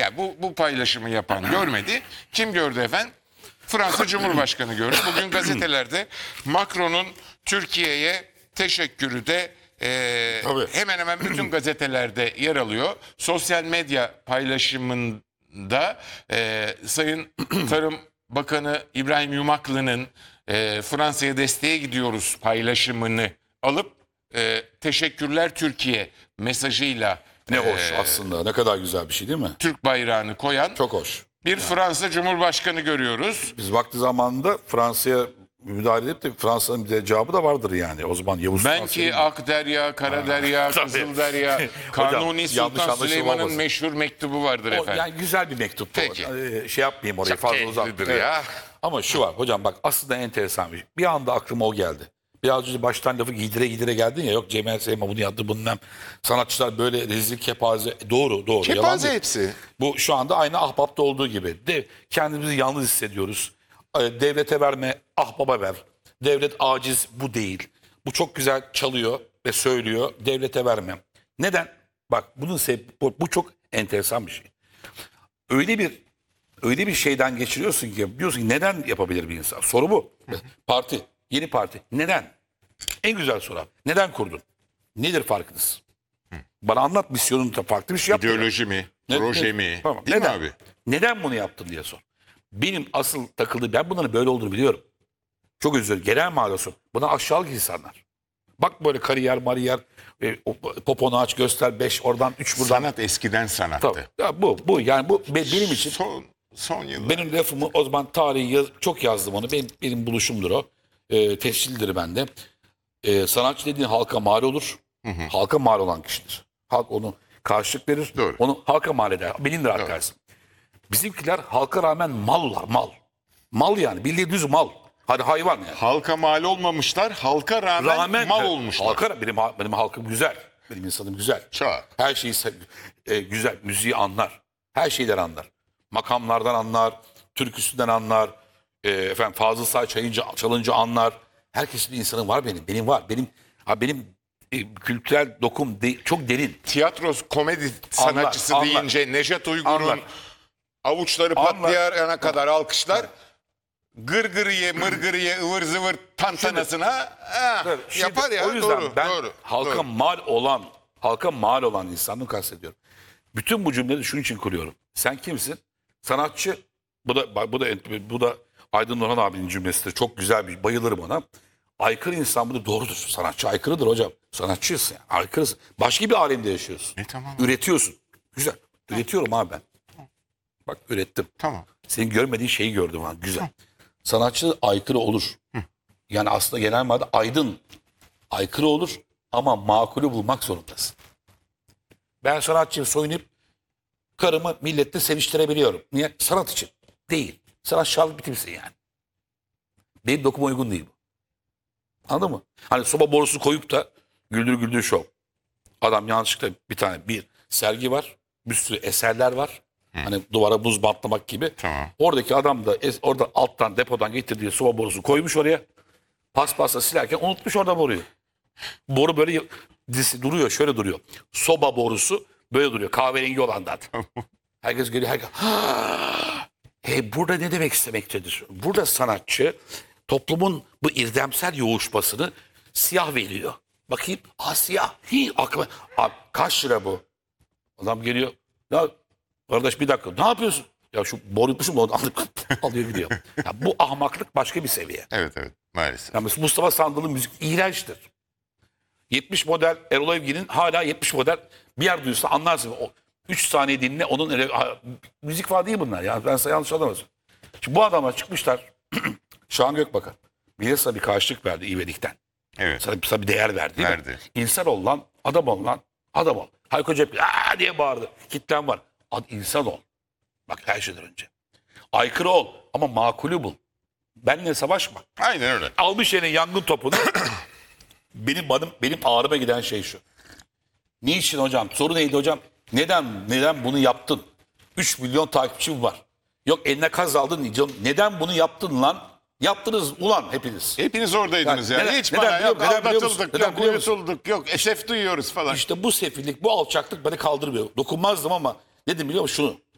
Yani bu paylaşımı yapan görmedi. Kim gördü efendim? Fransa Cumhurbaşkanı gördü. Bugün gazetelerde Macron'un Türkiye'ye teşekkürü de hemen hemen bütün gazetelerde yer alıyor. Sosyal medya paylaşımında Sayın Tarım Bakanı İbrahim Yumaklı'nın Fransa'ya desteğe gidiyoruz paylaşımını alıp teşekkürler Türkiye mesajıyla Ne hoş aslında. Ne kadar güzel bir şey değil mi? Türk bayrağını koyan Çok hoş. bir Fransa Cumhurbaşkanı görüyoruz. Biz vakti zamanında Fransa'ya müdahale edip de Fransa'nın bir cevabı da vardır yani. O zaman Yavuz Ben Sultan ki Selim- Akderya, Karaderya, Tabii. Kızılderya, Hocam, Kanuni yanlış Sultan anlaşılma Süleyman'ın olmasın. meşhur mektubu vardır O, efendim. yani güzel bir mektup. Peki. Şey yapmayayım orayı Çok fazla keyiflidir uzatmayayım. ya. Evet. Ama şu var hocam bak aslında enteresan bir şey. Bir anda aklıma o geldi. Biraz önce baştan lafı gidire gidire geldin ya. Yok Cemil Seyma bunu yaptı bundan. Sanatçılar böyle rezil kepaze. Doğru. Yalan Kepaze değil. hepsi. Bu şu anda aynı Ahbap'ta olduğu gibi. Kendimizi yalnız hissediyoruz. Devlete verme, ahbaba ver. Devlet aciz, bu değil. Bu çok güzel çalıyor ve söylüyor. Devlete vermem. Neden? Bak bu çok enteresan bir şey. Öyle bir şeyden geçiriyorsun ki diyorsun ki neden yapabilir bir insan? Soru bu. Parti, yeni parti. Neden? En güzel soru. Neden kurdun? Nedir farkınız? Bana anlat, misyonun da farklı bir şey yapma. İdeoloji mi? Proje mi? Tamam. Değil Neden? mi abi? Neden bunu yaptın diye sor. Benim asıl takıldığım, ben bunların böyle olduğunu biliyorum. Çok özür dilerim. Genel manası. Buna aşağılık insanlar. Bak böyle kariyer, poponu aç göster, 5 oradan 3 buradan. Sanat eskiden sanattı. Tabii. Ya bu yani bu benim için. Son yıllar. Benim lafımı o zaman tarihi çok yazdım onu. Benim buluşumdur o. Tescildir bende. Sanatçı dediğin halka mal olur. Halka mal olan kişidir. Halk onu karşılık verir. Doğru. Onu halka mal eder. Bilindir arkadaşlar. Bizimkiler halka rağmen mallar, mal. Mal yani bildiğin düz mal. Hadi hayvan yani. Halka mal olmamışlar, halka rağmen mal evet, olmuşlar. benim halkım güzel. Benim insanım güzel. Çok. Her şeyi güzel. Müziği anlar. Her şeyden anlar. Makamlardan anlar. Türküsünden anlar. Efendim Fazıl Say çalınca anlar. Herkesin insanı var benim. Benim var. Benim kültürel dokum çok derin. Tiyatro komedi sanatçısı anlar. deyince Nejat Uygur'un Anlar. avuçları patlayana kadar alkışlar. Gırgırıye, mırgırıye, ıvır zıvır tantanasına Şimdi yapar ya. o yüzden Doğru, ben doğru. halka doğru. mal olan insanı kastediyorum. Bütün bu cümleleri şunun için kuruyorum. Sen kimsin? Sanatçı. Bu da Aydın Orhan abinin cümlesidir. Çok güzel bir bayılırım ona. Aykırı insan bu da doğrudur. Sanatçı aykırıdır hocam. Sanatçıyız yani. Aykırısın. Başka bir alemde yaşıyorsun. Tamam. Üretiyorsun. Güzel. Üretiyorum abi ben. Bak ürettim. Tamam. Senin görmediğin şeyi gördüm ha. Güzel. Sanatçı aykırı olur. Yani aslında genel manada aydın aykırı olur ama makulü bulmak zorundasın. Ben sanatçıyım soyunup karımı millette seviştirebiliyorum. Niye? Sanat için. Değil. Sen aşağılık bir timsin yani. Benim dokuma uygun değil bu. Anladın mı? Hani soba borusu koyup da güldür güldür şov. Adam yanlışlıkla bir sergi var. Bir sürü eserler var. Hani duvara buz bantlamak gibi. Tamam. Oradaki adam da orada alttan depodan getirdiği soba borusu koymuş oraya. Paspasla silerken unutmuş orada boruyu. Boru böyle duruyor, şöyle duruyor. Soba borusu böyle duruyor. Kahverengi olandan. Herkes geliyor. Burada ne demek istemektedir? Burada sanatçı toplumun bu irdemsel yoğuşmasını siyah veriyor. Bakayım. Siyah. Aklıma. Abi, kaç lira bu? Adam geliyor. Ya kardeş bir dakika. Ne yapıyorsun? Ya şu boru yutmuşum onu alıyor gidiyor. Ya, bu ahmaklık başka bir seviye. Evet maalesef. Yani Mustafa Sandal'ın müzik iğrençtir. 70 model Erol Evgin'in hala 70 model bir yer duysa anlarsın. O 3 saniye dinle onun müzik falan değil bunlar. Yani ben sana yanlış anlamasın. Şimdi bu adamlar çıkmışlar. Şahan Gökbakan. Bielsa bir karşılık verdi İvelik'ten. Evet. Sana bir değer verdi değil Verdi. mi? İnsan ol lan. Adam ol lan. Adam ol. Hayko Cepkin diye bağırdı. Kitlen var. İnsan ol. Bak her şeyden önce. Aykırı ol ama makulü bul. Benimle savaşma. Aynen öyle. Almış yine yangın topunu. benim ağrıma giden şey şu. Niçin hocam? Soru neydi hocam? Neden bunu yaptın? 3 milyon takipçim var. Yok eline kaz aldın diyeceğim. Neden bunu yaptın lan? Yaptınız ulan hepiniz. Hepiniz oradaydınız yani. Hiç neden bana biliyor yok musun? Neden biliyor musun? aldatıldık, Neden yok biliyor musun? uyutuldık, yok esef duyuyoruz falan. İşte bu sefillik, bu alçaklık beni kaldırmıyor. Dokunmazdım ama ne dedim biliyor musun? Şunu.